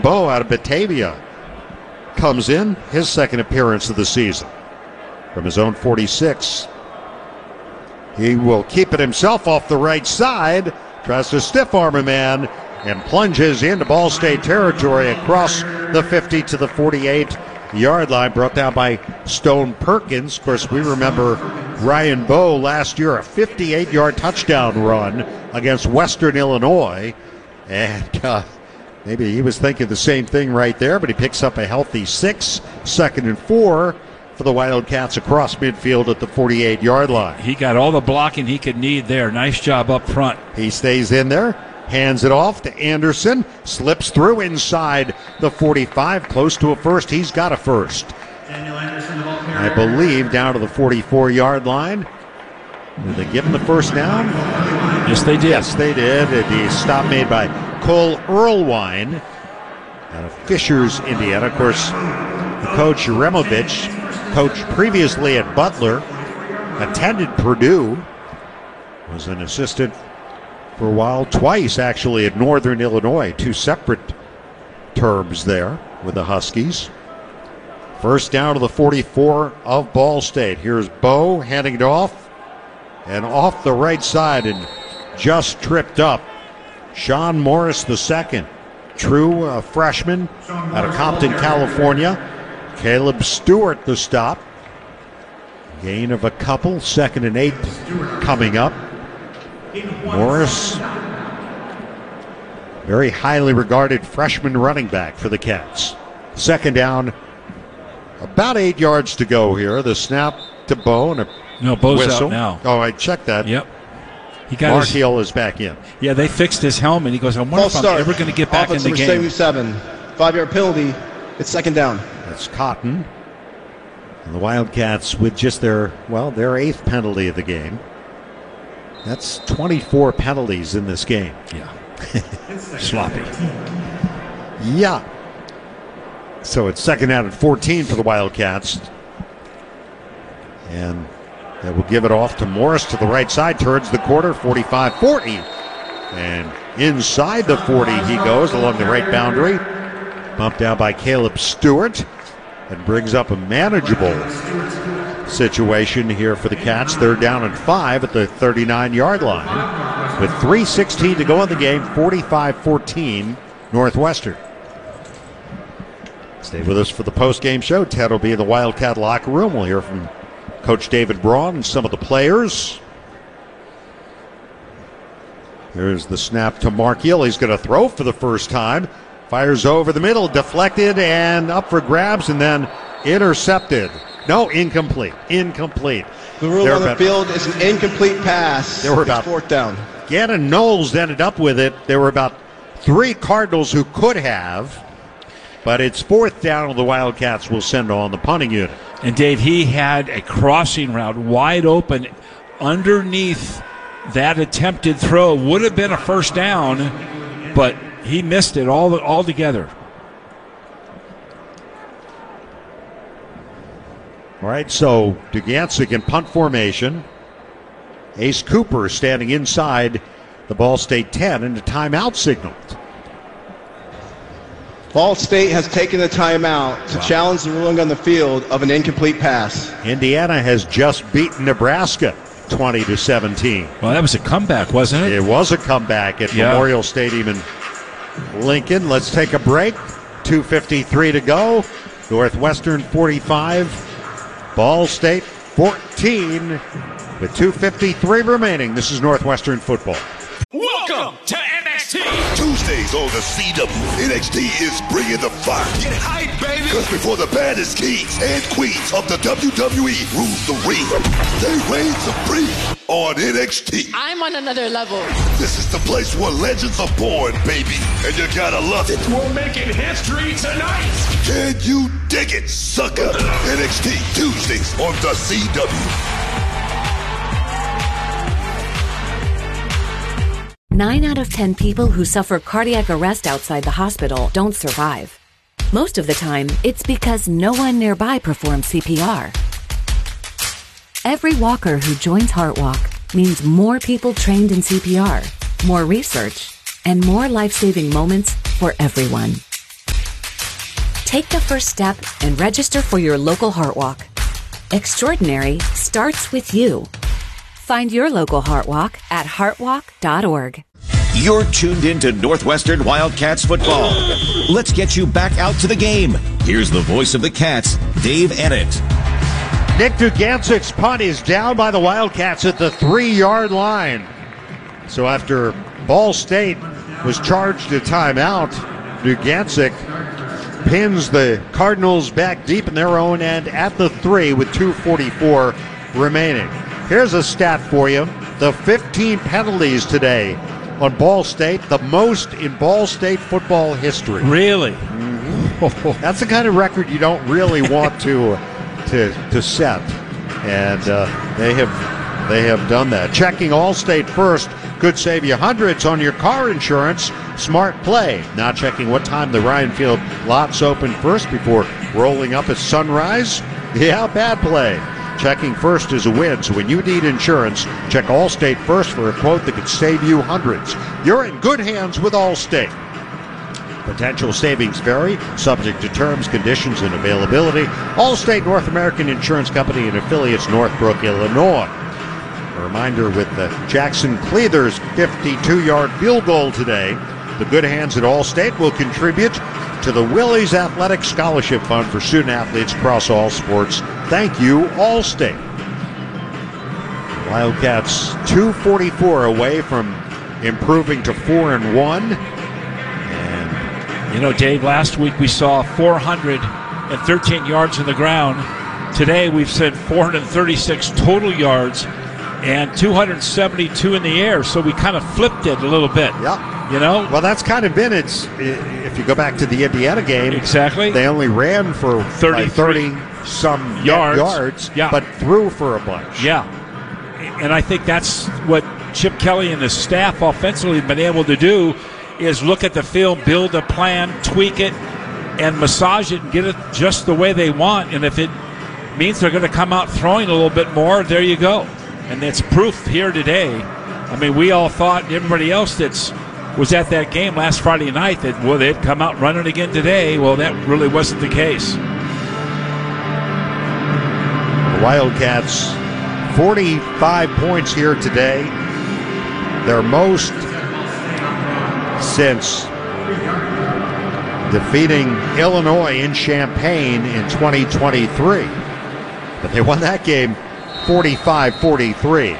Bowe out of Batavia comes in, his second appearance of the season. From his own 46. He will keep it himself off the right side, tries to stiff arm a man, and plunges into Ball State territory across the 50 to the 48-yard line, brought down by Stone Perkins. Of course, we remember Ryan Bowe last year, a 58-yard touchdown run against Western Illinois. And maybe he was thinking the same thing right there, but he picks up a healthy 6, 2nd and 4 for the Wildcats across midfield at the 48-yard line. He got all the blocking he could need there. Nice job up front. He stays in there, hands it off to Anderson, slips through inside the 45, close to a first. He's got a first. Daniel Anderson, I believe down to the 44-yard line. Did they give him the first down? Yes, they did. Yes, they did. The stop made by Cole Erlewine out of Fishers, Indiana. Of course, the coach Removich, coached previously at Butler, attended Purdue, was an assistant for a while, twice actually at Northern Illinois, 2 separate terms there with the Huskies. First down to the 44 of Ball State. Here's Bowe handing it off, and off the right side and just tripped up. Sean Morris II, true freshman out of Compton, California. Caleb Stewart the stop. Gain of a couple, 2nd and 8 coming up. Morris, very highly regarded freshman running back for the Cats. Second down, about 8 yards to go here. The snap to Bowe and a Bowe's whistle. out now. Oh, I checked that. Yep. He got Mark Hill is back in. Yeah, they fixed his helmet. He goes, I wonder if I'm ever going to get back in the game. 77, 5-yard penalty. It's 2nd down. That's Cotton. And the Wildcats with just their 8th penalty of the game. That's 24 penalties in this game. Yeah. Sloppy. Yeah. So it's 2nd down and 14 for the Wildcats. And they will give it off to Morris to the right side, turns the quarter, 45-40. And inside the 40 he goes along the right boundary. Bumped down by Caleb Stewart. And brings up a manageable situation here for the Cats. 3rd down and 5 at the 39-yard line. With 3:16 to go in the game, 45-14 Northwestern. Stay with us for the post-game show. Ted will be in the Wildcat locker room. We'll hear from Coach David Braun and some of the players. Here's the snap to Mark Hill. He's going to throw for the first time. Fires over the middle, deflected and up for grabs, and then intercepted. No, incomplete. Incomplete. The rule on the field is an incomplete pass. There were about 4th down. Gannon Knowles ended up with it. There were about 3 Cardinals who could have, but it's 4th down, and the Wildcats will send on the punting unit. And Dave, he had a crossing route wide open underneath that attempted throw. Would have been a first down, but he missed it all together. All right, so Dugancic in punt formation. Ace Cooper standing inside the Ball State 10, and a timeout signaled. Ball State has taken the timeout to challenge the ruling on the field of an incomplete pass. Indiana has just beaten Nebraska 20-17. Well, that was a comeback, wasn't it? It was a comeback at Memorial Stadium in Lincoln. Let's take a break. 2:53 to go. Northwestern 45. Ball State 14 with 2:53 remaining. This is Northwestern football. Welcome to NXT. Tuesdays on the CW. NXT is bringing the fire. Get hype, baby. Because before the baddest kings and queens of the WWE rules the ring, they reign supreme on NXT. I'm on another level. This is the place where legends are born, baby. And you gotta love it. We're making history tonight. Can you dig it, sucker? NXT Tuesdays on the CW. 9 out of 10 people who suffer cardiac arrest outside the hospital don't survive. Most of the time, it's because no one nearby performs CPR. Every walker who joins HeartWalk means more people trained in CPR, more research, and more life-saving moments for everyone. Take the first step and register for your local Heart Walk. Extraordinary starts with you. Find your local Heart Walk at heartwalk.org. You're tuned in to Northwestern Wildcats football. Let's get you back out to the game. Here's the voice of the Cats, Dave Ennett. Nick Dugancik's punt is down by the Wildcats at the 3-yard line. So after Ball State was charged a timeout, Dugancik pins the Cardinals back deep in their own end at the 3 with 2:44 remaining. Here's a stat for you. The 15 penalties today on Ball State, the most in Ball State football history. Really? Mm-hmm. That's the kind of record you don't really want to set, and they have done that. Checking Allstate first could save you hundreds on your car insurance. Smart play. Now checking what time the Ryan Field lots open first before rolling up at sunrise. Yeah, bad play. Checking first is a win, so when you need insurance, check Allstate first for a quote that could save you hundreds. You're in good hands with Allstate. Potential savings vary, subject to terms, conditions, and availability. Allstate North American Insurance Company and affiliates, Northbrook, Illinois. A reminder with the Jackson Cleathers 52-yard field goal today. The good hands at Allstate will contribute to the Willys Athletic Scholarship Fund for student athletes across all sports. Thank you, Allstate. Wildcats 2:44 away from improving to 4-1. You know, Dave, last week we saw 413 yards in the ground. Today we've said 436 total yards and 272 in the air. So we kind of flipped it a little bit. Yeah. You know? Well, that's kind of been its, if you go back to the Indiana game. Exactly. They only ran for 30-some yards, yeah, but threw for a bunch. Yeah. And I think that's what Chip Kelly and his staff offensively have been able to do, is look at the film, build a plan, tweak it, and massage it and get it just the way they want. And if it means they're going to come out throwing a little bit more, there you go. And it's proof here today. I mean, we all thought, everybody else that was at that game last Friday night, that, well, they'd come out running again today. Well, that really wasn't the case. The Wildcats, 45 points here today. Their most since defeating Illinois in Champaign in 2023. But they won that game 45-43.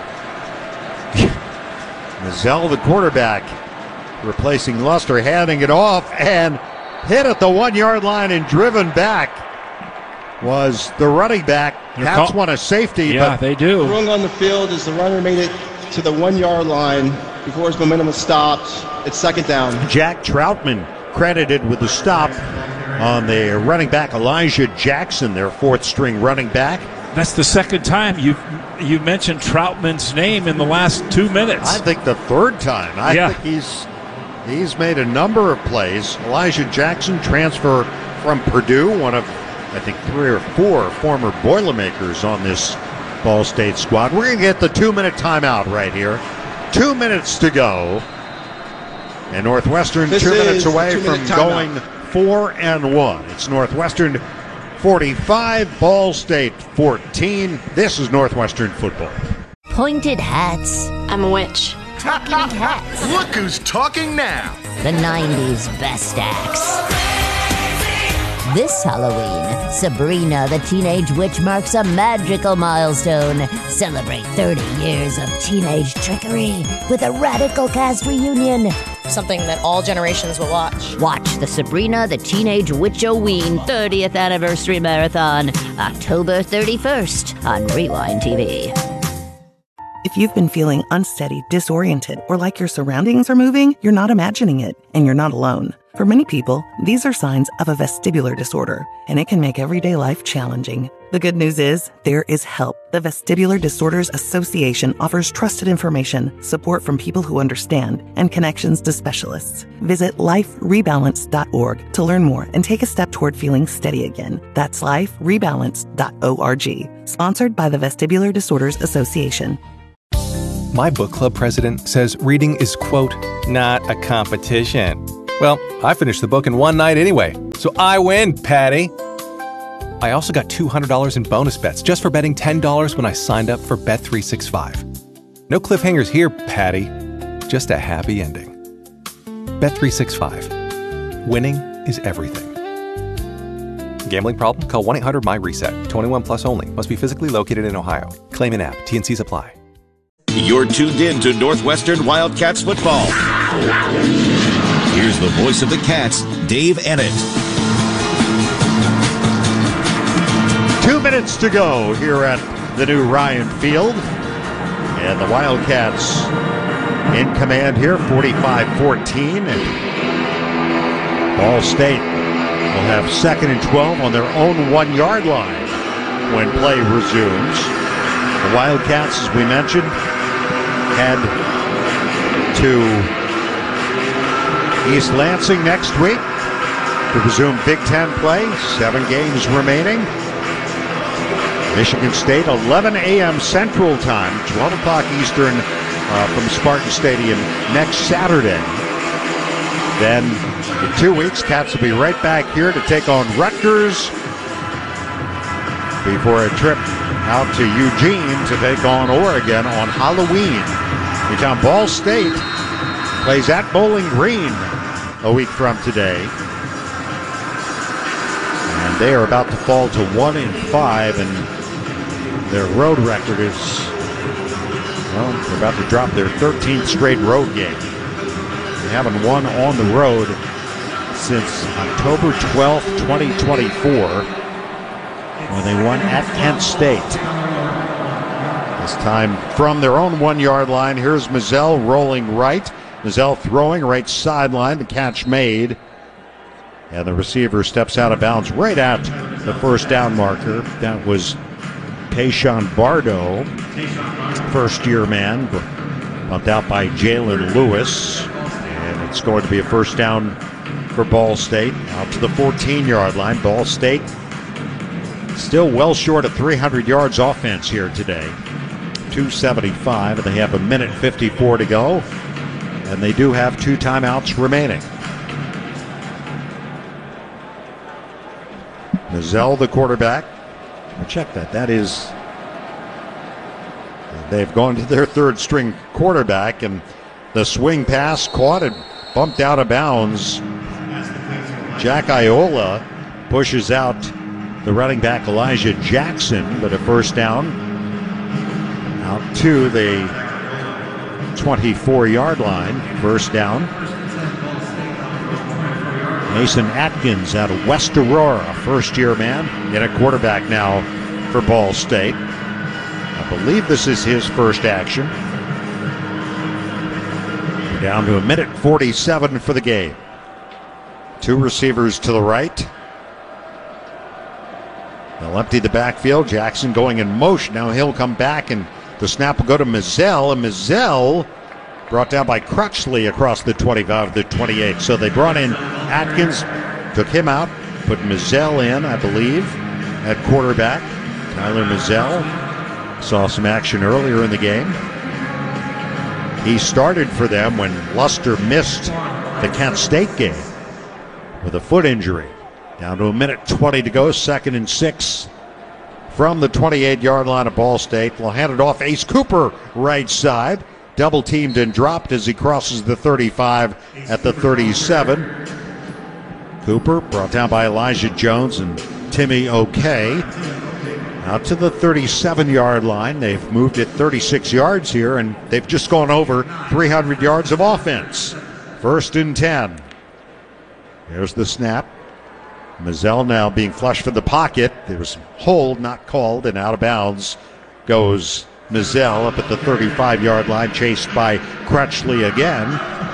Mazzell, the quarterback, replacing Luster, handing it off, and hit at the 1-yard line and driven back was the running back. Cats won a safety. Yeah, but they do. Wrong on the field as the runner made it to the 1-yard line before his momentum was stopped. It's second down. Jack Troutman credited with the stop on the running back Elijah Jackson, their fourth-string running back. That's the second time you mentioned Troutman's name in the last 2 minutes. I think the third time. I think he's made a number of plays. Elijah Jackson, transfer from Purdue, one of, I think, 3 or 4 former Boilermakers on this Ball State squad. We're going to get the 2-minute timeout right here. 2 minutes to go. And Northwestern 2 minutes away from going 4-1. It's Northwestern 45, Ball State 14. This is Northwestern football. Pointed hats. I'm a witch. Talking cats. Look who's talking now. The 90s best acts. This Halloween, Sabrina the Teenage Witch marks a magical milestone. Celebrate 30 years of teenage trickery with a radical cast reunion. Something that all generations will watch. Watch the Sabrina the Teenage Witch-O-Ween 30th Anniversary Marathon, October 31st on Rewind TV. If you've been feeling unsteady, disoriented, or like your surroundings are moving, you're not imagining it, and you're not alone. For many people, these are signs of a vestibular disorder, and it can make everyday life challenging. The good news is, there is help. The Vestibular Disorders Association offers trusted information, support from people who understand, and connections to specialists. Visit liferebalance.org to learn more and take a step toward feeling steady again. That's liferebalance.org. Sponsored by the Vestibular Disorders Association. My book club president says reading is, quote, not a competition. Well, I finished the book in one night anyway, so I win, Patty. I also got $200 in bonus bets just for betting $10 when I signed up for Bet365. No cliffhangers here, Patty. Just a happy ending. Bet365. Winning is everything. Gambling problem? Call 1-800-MY-RESET. 21 plus only. Must be physically located in Ohio. Claim in app. T&Cs apply. You're tuned in to Northwestern Wildcats football. Here's the voice of the Cats, Dave Ennett. 2 minutes to go here at the new Ryan Field. And the Wildcats in command here, 45-14. And Ball State will have 2nd and 12 on their own 1-yard line when play resumes. The Wildcats, as we mentioned, head to East Lansing next week to resume Big Ten play. 7 games remaining. Michigan State, 11 a.m. Central Time, 12 o'clock Eastern from Spartan Stadium next Saturday. Then in 2 weeks, Cats will be right back here to take on Rutgers before a trip out to Eugene to take on Oregon on Halloween. Meantime, Ball State plays at Bowling Green a week from today. And they are about to fall to 1-5, and their road record is, well, they're about to drop their 13th straight road game. They haven't won on the road since October 12th, 2024, when they won at Kent State. This time from their own 1-yard line. Here's Mizell rolling right. Mizell throwing right sideline. The catch made. And the receiver steps out of bounds right at the first down marker. That was Tayshawn Bardo, first-year man, bumped out by Jalen Lewis. And it's going to be a first down for Ball State. Out to the 14-yard line. Ball State still well short of 300 yards offense here today. 275, and they have 1:54 to go. And they do have 2 timeouts remaining. Mizell, the quarterback. Check that. That is, they've gone to their 3rd-string quarterback, and the swing pass caught and bumped out of bounds. Jack Iola pushes out the running back Elijah Jackson, but a first down out to the 24-yard line. First down. Mason Atkins out of West Aurora, first-year man, and a quarterback now for Ball State. I believe this is his first action. We're down to 1:47 for the game. 2 receivers to the right. They'll empty the backfield. Jackson going in motion. Now he'll come back, and the snap will go to Mizell, and Mizell brought down by Crutchley across the 25 to the 28. So they brought in Atkins, took him out, put Mizell in, I believe, at quarterback. Tyler Mizell saw some action earlier in the game. He started for them when Luster missed the Kent State game with a foot injury. Down to 1:20 to go, 2nd and 6 from the 28-yard line of Ball State. They'll hand it off. Ace Cooper, right side. Double teamed and dropped as he crosses the 35 at the 37. Cooper brought down by Elijah Jones and Timmy O'Kay. Out to the 37-yard line. They've moved it 36 yards here, and they've just gone over 300 yards of offense. 1st and 10. Here's the snap. Mizell now being flushed from the pocket. There's hold not called, and out of bounds goes Mizell up at the 35-yard line, chased by Crutchley again.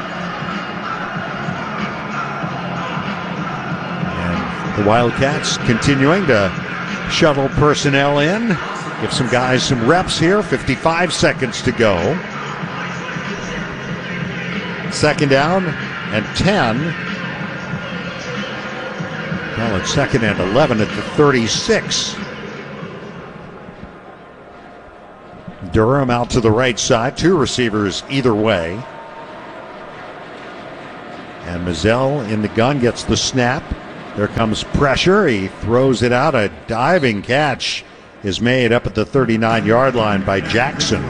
And the Wildcats continuing to shuttle personnel in. Give some guys some reps here. 55 seconds to go. 2nd down and 10. Well, it's 2nd and 11 at the 36. Durham out to the right side. 2 receivers either way. And And Mizell in the gun gets the snap. There comes pressure. He throws it out. A diving catch is made up at the 39-yard line by Jackson.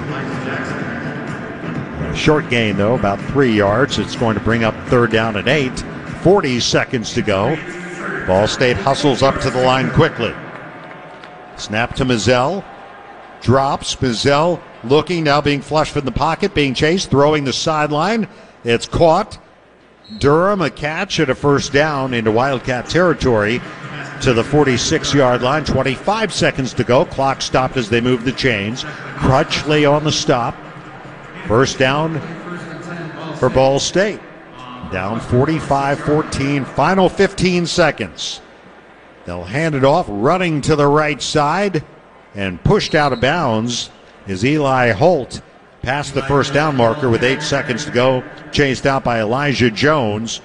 A short gain, though, about 3 yards. It's going to bring up 3rd down and 8. 40 seconds to go. Ball State hustles up to the line quickly. Snap to Mizell. Drops. Mizell looking, now being flushed from the pocket, being chased, throwing the sideline. It's caught. Durham, a catch and a 1st down into Wildcat territory to the 46-yard line. 25 seconds to go. Clock stopped as they moved the chains. Crutchley on the stop. 1st down for Ball State. Down 45-14. Final 15 seconds. They'll hand it off, running to the right side, and pushed out of bounds is Eli Holt. Past the 1st down marker with 8 seconds to go. Chased out by Elijah Jones.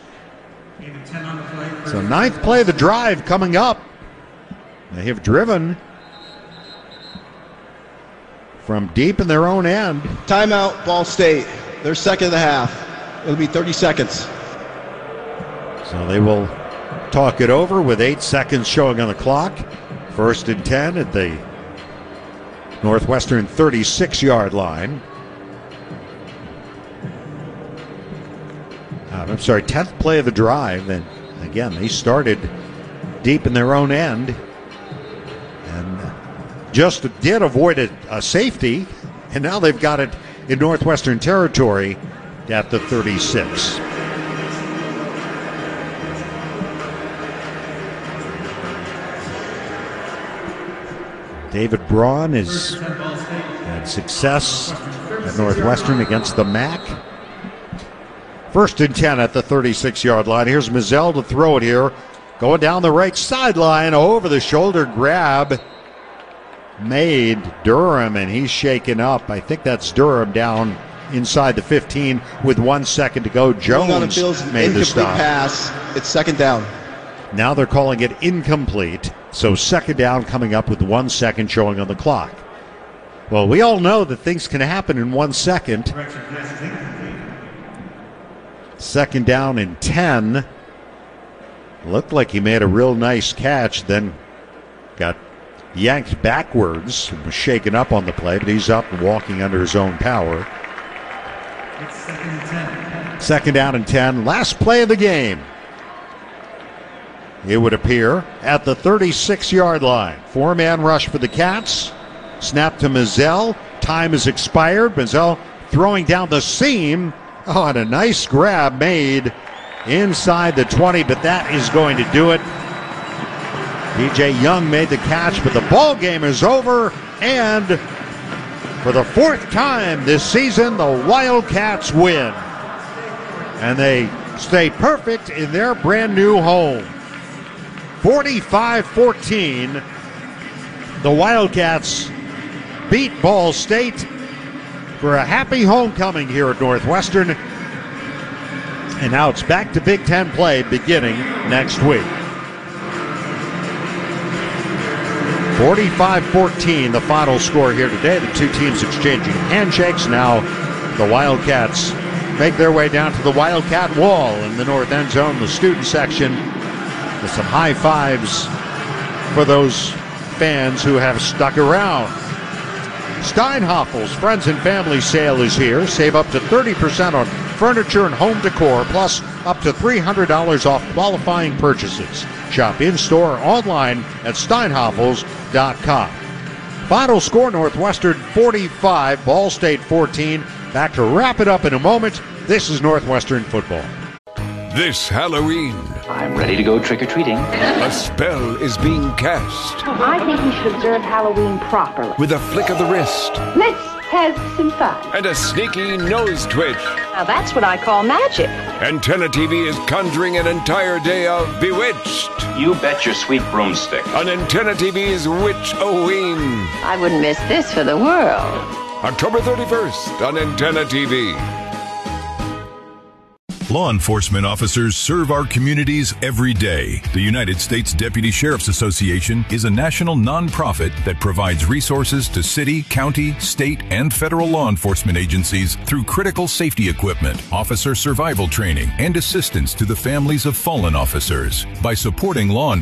So 9th play of the drive coming up. They have driven from deep in their own end. Timeout, Ball State. They're second of the half. It'll be 30 seconds. So they will talk it over with 8 seconds showing on the clock. 1st and 10 at the Northwestern 36-yard line. 10th play of the drive. And again, they started deep in their own end and just did avoid a safety. And now they've got it in Northwestern territory at the 36. David Braun has had success at Northwestern against the MAC. 1st and 10 at the 36-yard line. Here's Mizell to throw it here. Going down the right sideline, over the shoulder grab made Durham, and he's shaken up. I think that's Durham down inside the 15 with 1 second to go. Jones made the stop. Pass. It's 2nd down. Now they're calling it incomplete. So 2nd down coming up with 1 second showing on the clock. Well, we all know that things can happen in 1 second. 2nd down and 10. Looked like he made a real nice catch, then got yanked backwards and was shaken up on the play, but he's up and walking under his own power. 2nd down and 10. Last play of the game, it would appear, at the 36-yard line. 4-man rush for the Cats. Snap to Mizell. Time has expired. Mizell throwing down the seam. Oh, and a nice grab made inside the 20, but that is going to do it. DJ Young made the catch, but the ball game is over, and for the 4th time this season, the Wildcats win. And they stay perfect in their brand new home. 45-14, the Wildcats beat Ball State for a happy homecoming here at Northwestern. And now it's back to Big Ten play beginning next week. 45-14, the final score here today. The two teams exchanging handshakes. Now the Wildcats make their way down to the Wildcat wall in the north end zone, the student section, with some high fives for those fans who have stuck around. Steinhoffel's Friends and Family Sale is here. Save up to 30% on furniture and home decor, plus up to $300 off qualifying purchases. Shop in-store or online at steinhoffels.com. Final score, Northwestern 45, Ball State 14. Back to wrap it up in a moment. This is Northwestern football. This Halloween, I'm ready to go trick-or-treating. A spell is being cast. I think we should observe Halloween properly. With a flick of the wrist. Let's have some fun. And a sneaky nose twitch. Now that's what I call magic. Antenna TV is conjuring an entire day of Bewitched. You bet your sweet broomstick. On Antenna TV's Witch-O-Ween. I wouldn't miss this for the world. October 31st on Antenna TV. Law enforcement officers serve our communities every day. The United States Deputy Sheriff's Association is a national nonprofit that provides resources to city, county, state, and federal law enforcement agencies through critical safety equipment, officer survival training, and assistance to the families of fallen officers. By supporting law enforcement